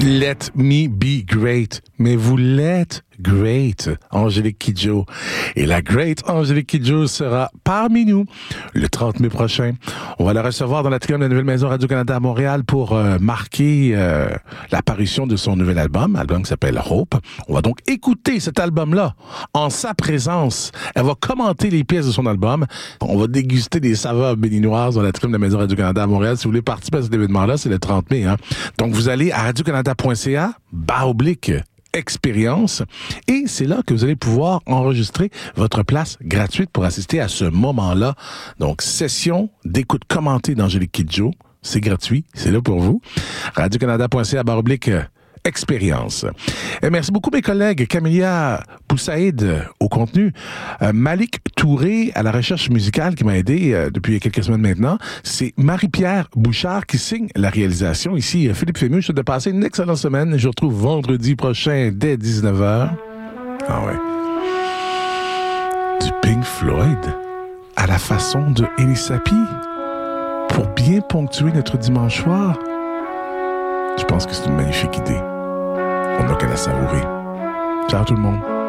Let me be great. Mais vous l'êtes great, Angélique Kidjo. Et la great Angélique Kidjo sera parmi nous le 30 mai prochain. On va la recevoir dans l'atrium de la Nouvelle Maison Radio-Canada à Montréal pour marquer l'apparition de son nouvel album qui s'appelle Hope. On va donc écouter cet album-là en sa présence. Elle va commenter les pièces de son album. On va déguster des saveurs béninoises dans l'atrium de la Maison Radio-Canada à Montréal. Si vous voulez participer à cet événement-là, c'est le 30 mai. Donc, vous allez à radiocanada.ca/expérience et c'est là que vous allez pouvoir enregistrer votre place gratuite pour assister à ce moment-là. Donc, session d'écoute commentée d'Angélique Kidjo. C'est gratuit, c'est là pour vous. radiocanada.ca/expérience. Et merci beaucoup mes collègues. Camélia Poussaïd au contenu. Malik Touré à la recherche musicale qui m'a aidé depuis quelques semaines maintenant. C'est Marie-Pierre Bouchard qui signe la réalisation. Ici, Philippe Fému. Je souhaite de passer une excellente semaine. Je vous retrouve vendredi prochain dès 19h. Ah ouais. Du Pink Floyd à la façon de Elisapi pour bien ponctuer notre dimanche soir. Je pense que c'est une magnifique idée. On n'a qu'à la savourer. Ciao tout le monde.